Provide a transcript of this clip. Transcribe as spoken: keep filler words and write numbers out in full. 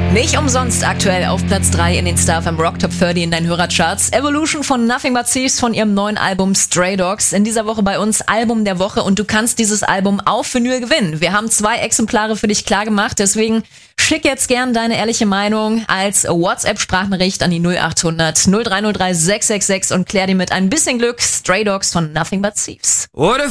Nicht umsonst aktuell auf Platz drei in den StarFM Rock Top dreißig in deinen Hörercharts. Evolution von Nothing But Thieves von ihrem neuen Album Stray Dogs. In dieser Woche bei uns Album der Woche und du kannst dieses Album auf Vinyl gewinnen. Wir haben zwei Exemplare für dich klar gemacht, deswegen schick jetzt gern deine ehrliche Meinung als WhatsApp-Sprachnachricht an die null acht hundert null drei null drei sechs sechs sechs und klär dir mit ein bisschen Glück Stray Dogs von Nothing But Thieves.